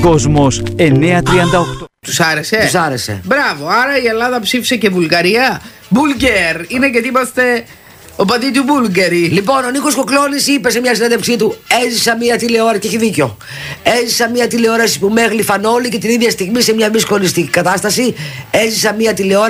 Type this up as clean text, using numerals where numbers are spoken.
Κόσμος 938. Τους άρεσε? Τους άρεσε. Μπράβο, άρα η Ελλάδα ψήφισε και Βουλγαρία. Μπούλγκερ, είναι γιατί είμαστε οπαδοί του Μπούλγκερη. Λοιπόν, ο Νίκος Κοκλώνης είπε σε μια συνέντευξή του: έζησα μια τηλεόραση, και έχει δίκιο. Έζησα μια τηλεόραση που με έγλυφαν όλοι και την ίδια στιγμή σε μια δύσκολη κατάσταση. Έζησα μια τηλεόραση